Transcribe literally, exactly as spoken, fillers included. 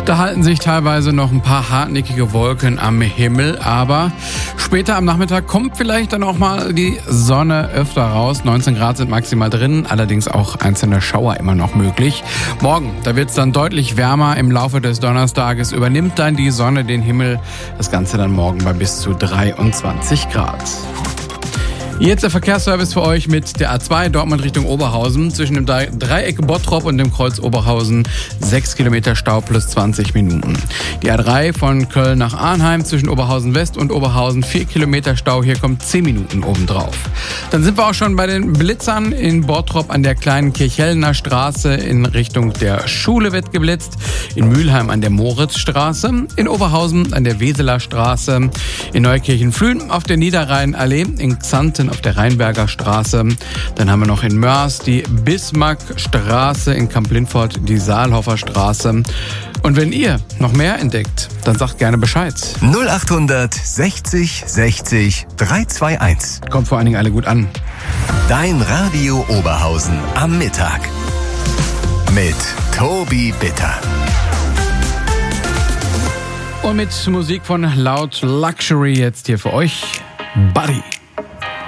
Da halten sich teilweise noch ein paar hartnäckige Wolken am Himmel, aber später am Nachmittag kommt vielleicht dann auch mal die Sonne öfter raus. neunzehn Grad sind maximal drin, allerdings auch einzelne Schauer immer noch möglich. Morgen, da wird es dann deutlich wärmer. Im Laufe des Donnerstages übernimmt dann die Sonne den Himmel. Das Ganze dann morgen bei bis zu dreiundzwanzig Grad. Jetzt der Verkehrsservice für euch mit der A zwei Dortmund Richtung Oberhausen. Zwischen dem Dreieck Bottrop und dem Kreuz Oberhausen sechs Kilometer Stau plus zwanzig Minuten. Die A drei von Köln nach Arnheim zwischen Oberhausen West und Oberhausen vier Kilometer Stau. Hier kommt zehn Minuten obendrauf. Dann sind wir auch schon bei den Blitzern. In Bottrop an der kleinen Kirchhellner Straße in Richtung der Schule wird geblitzt. In Mülheim an der Moritzstraße. In Oberhausen an der Weseler Straße. In Neukirchen-Flühen auf der Niederrheinallee. In Xanten auf der Rheinberger Straße. Dann haben wir noch in Mörs die Bismarckstraße, in Kamp-Lindfort die Saalhofer Straße. Und wenn ihr noch mehr entdeckt, dann sagt gerne Bescheid. null acht sechzig sechzig drei zwei eins. Kommt vor allen Dingen alle gut an. Dein Radio Oberhausen am Mittag. Mit Tobi Bitter. Und mit Musik von Loud Luxury jetzt hier für euch Buddy.